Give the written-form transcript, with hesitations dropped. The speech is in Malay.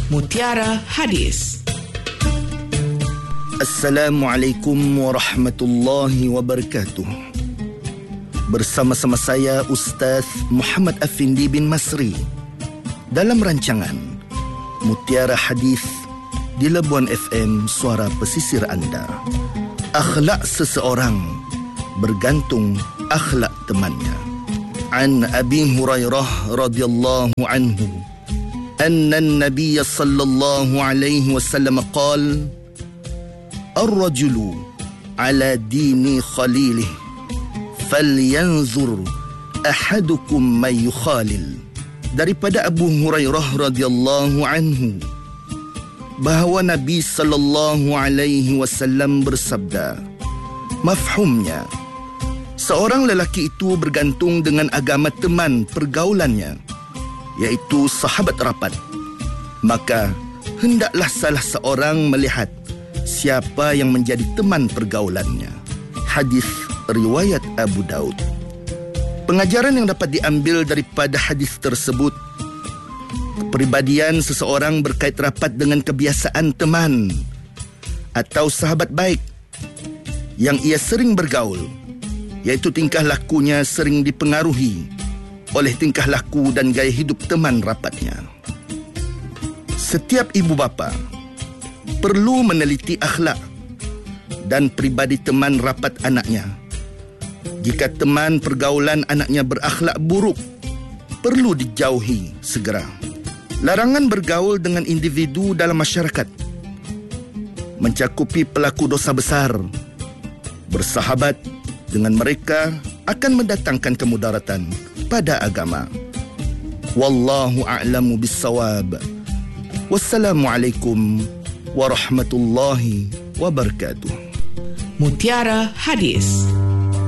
Mutiara Hadis. Assalamualaikum warahmatullahi wabarakatuh. Bersama-sama saya Ustaz Muhammad Afindi bin Masri dalam rancangan Mutiara Hadis di Labuan FM, suara pesisir anda. Akhlak seseorang bergantung akhlak temannya. An Abi Hurairah radhiyallahu anhu anna an-nabiy sallallahu alaihi wasallam qala ar-rajulu ala dini khalilih falyanzur ahadukum man yukhalil. Daripada Abu Hurairah radhiyallahu anhu bahawa Nabi sallallahu alaihi wasallam bersabda, mafhumnya, seorang lelaki itu bergantung dengan agama teman pergaulannya, iaitu sahabat rapat. Maka hendaklah salah seorang melihat siapa yang menjadi teman pergaulannya. Hadis riwayat Abu Daud. Pengajaran yang dapat diambil daripada hadis tersebut, kepribadian seseorang berkait rapat dengan kebiasaan teman atau sahabat baik yang ia sering bergaul, iaitu tingkah lakunya sering dipengaruhi oleh tingkah laku dan gaya hidup teman rapatnya. Setiap ibu bapa perlu meneliti akhlak dan pribadi teman rapat anaknya. Jika teman pergaulan anaknya berakhlak buruk, perlu dijauhi segera. Larangan bergaul dengan individu dalam masyarakat mencakupi pelaku dosa besar. Bersahabat dengan mereka akan mendatangkan kemudaratan pada agama. Wallahu a'lamu bis-shawab. Wassalamualaikum warahmatullahi wabarakatuh. Mutiara Hadis.